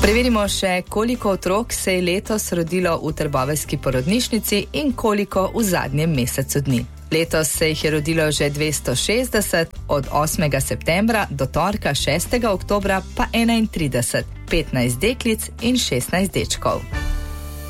Preverimo še, koliko otrok se je letos rodilo v trboveljski porodnišnici in koliko v zadnjem mesecu dni. Letos se jih je rodilo že 260, od 8. septembra do torka 6. oktobra pa 31, 15 deklic in 16 dečkov.